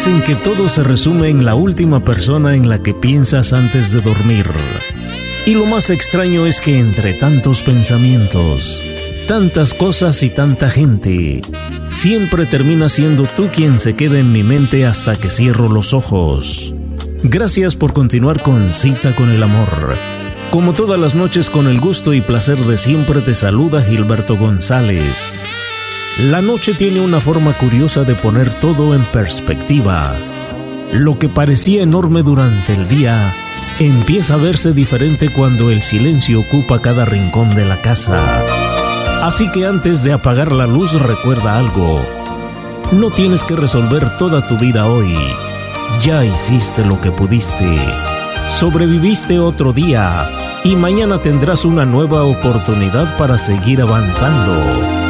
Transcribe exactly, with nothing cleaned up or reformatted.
Dicen que todo se resume en la última persona en la que piensas antes de dormir. Y lo más extraño es que entre tantos pensamientos, tantas cosas y tanta gente, siempre termina siendo tú quien se queda en mi mente hasta que cierro los ojos. Gracias por continuar con Cita con el Amor. Como todas las noches, con el gusto y placer de siempre, te saluda Gilberto González. La noche tiene una forma curiosa de poner todo en perspectiva. Lo que parecía enorme durante el día empieza a verse diferente cuando el silencio ocupa cada rincón de la casa. Así que antes de apagar la luz, recuerda algo. No tienes que resolver toda tu vida hoy. Ya hiciste lo que pudiste. Sobreviviste otro día y mañana tendrás una nueva oportunidad para seguir avanzando.